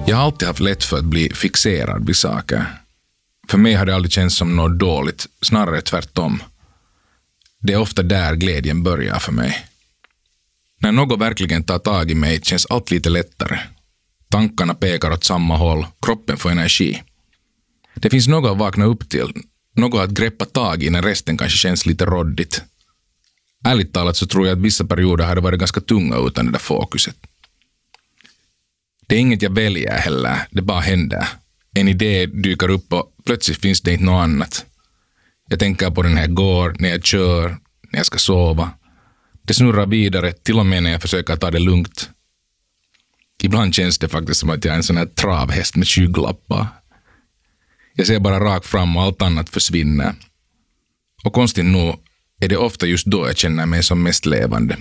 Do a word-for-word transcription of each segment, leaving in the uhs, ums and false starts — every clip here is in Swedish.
Jag har alltid haft lätt för att bli fixerad vid saker. För mig har det aldrig känts som något dåligt, snarare tvärtom. Det är ofta där glädjen börjar för mig. När något verkligen tar tag i mig känns allt lite lättare. Tankarna pekar åt samma håll, kroppen får energi. Det finns något att vakna upp till, något att greppa tag i när resten kanske känns lite råddigt. Ärligt talat så tror jag att vissa perioder hade varit ganska tunga utan det där fokuset. Det är inget jag väljer heller, det bara händer. En idé dyker upp och plötsligt finns det inte något annat. Jag tänker på den här går, när jag kör, när jag ska sova. Det snurrar vidare, till och med när jag försöker ta det lugnt. Ibland känns det faktiskt som att jag är en sån här travhäst med skygglappar. Jag ser bara rakt fram och allt annat försvinner. Och konstigt nog är det ofta just då jag känner mig som mest levande.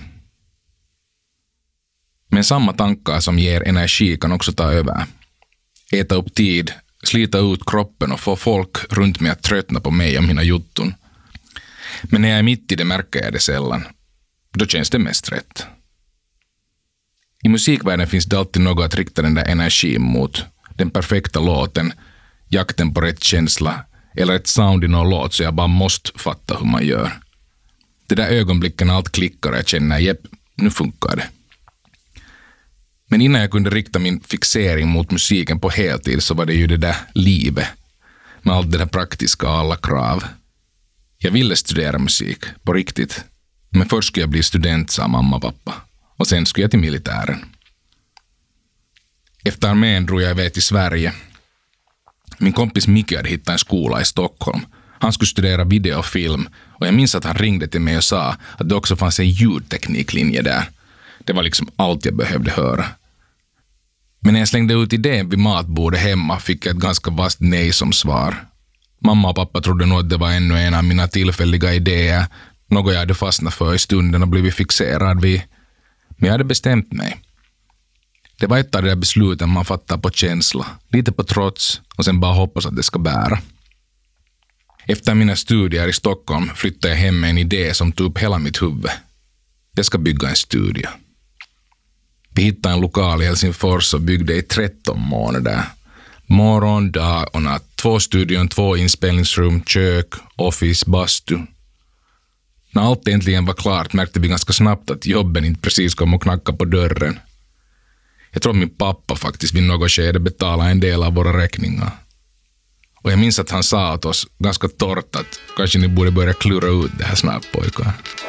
Men samma tankar som ger energi kan också ta över. Äta upp tid, slita ut kroppen och få folk runt mig att tröttna på mig och mina jutton. Men när jag är mitt i det märker jag det sällan. Då känns det mest rätt. I musikvärlden finns det alltid något att rikta den där energin mot. Den perfekta låten, jakten på rätt känsla eller ett sound i någon låt så jag bara måste fatta hur man gör. Det där ögonblicken allt klickar och jag känner, jepp, nu funkar det. Men innan jag kunde rikta min fixering mot musiken på heltid så var det ju det där livet. Med allt det där praktiska och alla krav. Jag ville studera musik, på riktigt. Men först skulle jag bli student, sa mamma och pappa. Och sen skulle jag till militären. Efter armén drog jag iväg till Sverige. Min kompis Micke hade hittat en skola i Stockholm. Han skulle studera video och film. Och jag minns att han ringde till mig och sa att det också fanns en ljudtekniklinje där. Det var liksom allt jag behövde höra. Men när jag slängde ut idén vid matbordet hemma fick jag ett ganska vasst nej som svar. Mamma och pappa trodde nog att det var ännu en av mina tillfälliga idéer. Något jag hade fastnat för i stunden och blivit fixerad vid. Men jag hade bestämt mig. Det var ett av de där besluten man fattar på känsla. Lite på trots och sen bara hoppas att det ska bära. Efter mina studier i Stockholm flyttade jag hem med en idé som tog upp hela mitt huvud. Jag ska bygga en studio. Vi hittade en lokal i Helsingfors och byggde i tretton månader. Morgon, dag och natt. Två studion, två inspelningsrum, kök, office, bastu. När allt äntligen var klart märkte vi ganska snabbt att jobben inte precis kom och knacka på dörren. Jag tror att min pappa faktiskt vid något skede betalade en del av våra räkningar. Och jag minns att han sa åt oss ganska torrt att kanske ni borde börja klura ut det här snart, pojkar.